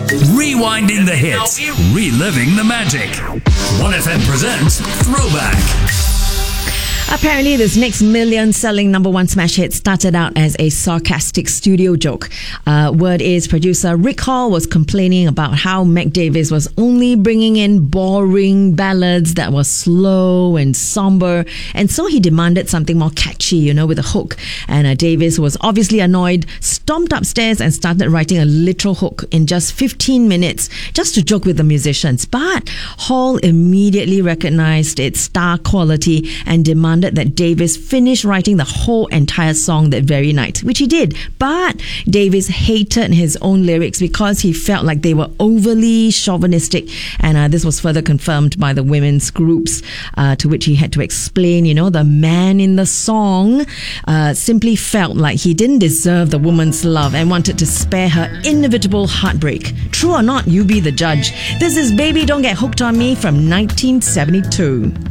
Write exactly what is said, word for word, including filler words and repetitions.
Rewinding the hits, reliving the magic. one F M presents Throwback. Apparently, this next million-selling number one smash hit started out as a sarcastic studio joke. Uh, word is producer Rick Hall was complaining about how Mac Davis was only bringing in boring ballads that were slow and somber, and so he demanded something more catchy, you know, with a hook. And uh, Davis was obviously annoyed, stomped upstairs and started writing a literal hook in just fifteen minutes, just to joke with the musicians. But Hall immediately recognized its star quality and demanded that Davis finish writing the whole entire song that very night, which he did. But Davis hated his own lyrics because he felt like they were overly chauvinistic, and uh, this was further confirmed by the women's groups, uh, to which he had to explain, you know, the man in the song uh, simply felt like he didn't deserve the woman's love and wanted to spare her inevitable heartbreak. True or not, you be the judge. This is Baby Don't Get Hooked on Me from nineteen seventy-two.